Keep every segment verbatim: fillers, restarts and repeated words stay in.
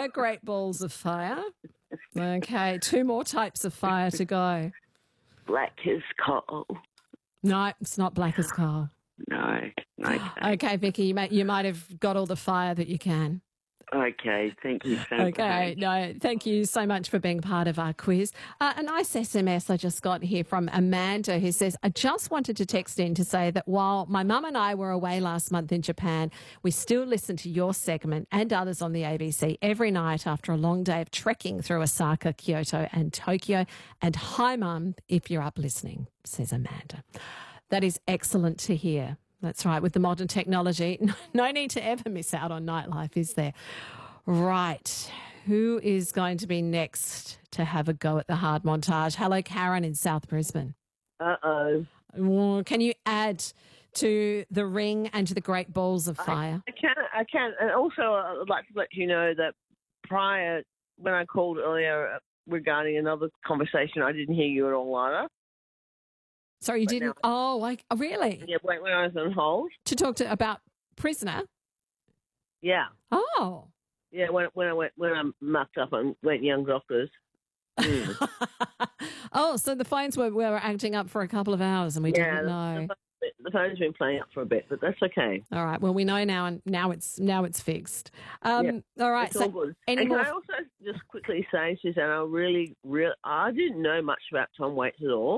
fire, great balls of fire. Okay, two more types of fire to go. Black as coal. No, it's not black as coal. No. Okay. Okay, Vicky, you might, you might have got all the fire that you can. Okay, thank you so much. Okay, no, thank you so much for being part of our quiz. Uh, a nice S M S I just got here from Amanda who says, I just wanted to text in to say that while my mum and I were away last month in Japan, we still listen to your segment and others on the A B C every night after a long day of trekking through Osaka, Kyoto and Tokyo. And hi, Mum, if you're up listening, says Amanda. That is excellent to hear. That's right. With the modern technology, no need to ever miss out on nightlife, is there? Right. Who is going to be next to have a go at the hard montage? Hello, Karen in South Brisbane. Uh-oh. Well, can you add to the ring and to the great balls of fire? I, I can. I can. And also, I'd like to let you know that prior, when I called earlier regarding another conversation, I didn't hear you at all either. Sorry, you But didn't? now- Oh, like, oh, really? Yeah, when, when I was on hold. To talk to about prisoner? Yeah. Oh. Yeah, when when I went when I mucked up and went young doctors. Mm. Oh, so the phones were, were acting up for a couple of hours and we yeah, didn't the, know. the, the phone's been playing up for a bit, but that's okay. All right. Well, we know now, and now it's now it's fixed. Um, all right. It's so all good. any and more? can I also just quickly say, Suzanne, I really, really, I didn't know much about Tom Waits at all,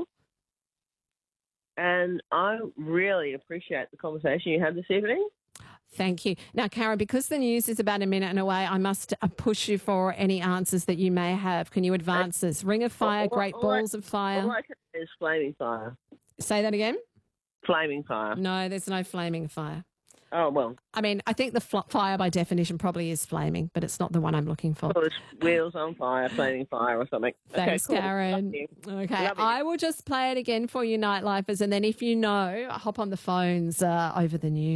and I really appreciate the conversation you had this evening. Thank you. Now, Karen, because the news is about a minute and away, I must uh, push you for any answers that you may have. Can you advance this? Ring of fire, all- great all balls I- of fire. All I can say is flaming fire. Say that again? Flaming fire. No, there's no flaming fire. Oh, well. I mean, I think the fl- fire by definition probably is flaming, but it's not the one I'm looking for. Well, it's wheels on fire, flaming fire or something. Thanks, okay, cool. Karen. Love you. Okay, Love you. I will just play it again for you, Nightlifers, and then if you know, hop on the phones uh, over the news.